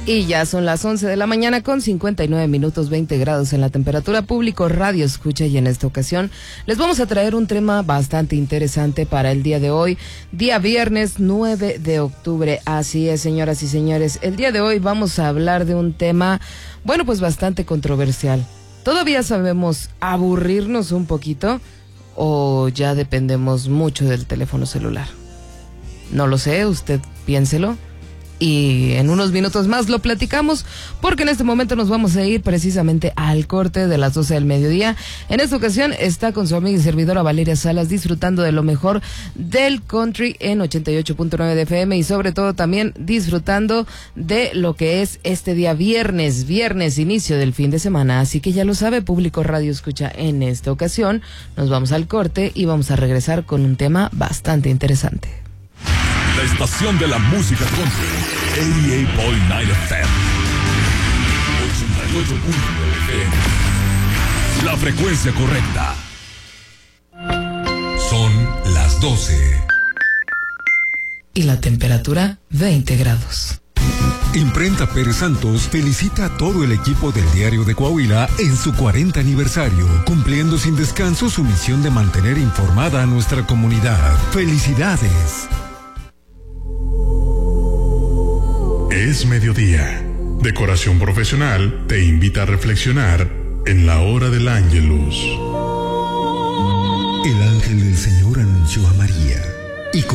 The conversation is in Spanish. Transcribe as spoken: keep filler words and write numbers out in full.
Y ya son las once de la mañana con cincuenta y nueve minutos, veinte grados en la temperatura. Público Radio Escucha, y en esta ocasión les vamos a traer un tema bastante interesante para el día de hoy, día viernes nueve de octubre. Así es, señoras y señores, el día de hoy vamos a hablar de un tema, bueno, pues bastante controversial. ¿Todavía sabemos aburrirnos un poquito o ya dependemos mucho del teléfono celular? No lo sé, usted piénselo. Y en unos minutos más lo platicamos, porque en este momento nos vamos a ir precisamente al corte de las doce del mediodía. En esta ocasión está con su amiga y servidora Valeria Salas, disfrutando de lo mejor del country en ochenta y ocho punto nueve de F M, y sobre todo también disfrutando de lo que es este día viernes, viernes, inicio del fin de semana. Así que ya lo sabe, Público Radio Escucha, en esta ocasión nos vamos al corte y vamos a regresar con un tema bastante interesante. La estación de la música country, ochenta y ocho punto nueve F M. ochenta y ocho punto nueve F M. La frecuencia correcta. Son las doce. Y la temperatura, veinte grados. Imprenta Pérez Santos felicita a todo el equipo del Diario de Coahuila en su cuarenta aniversario, cumpliendo sin descanso su misión de mantener informada a nuestra comunidad. ¡Felicidades! Es mediodía. Decoración Profesional te invita a reflexionar en la hora del Ángelus. El ángel del Señor anunció a María: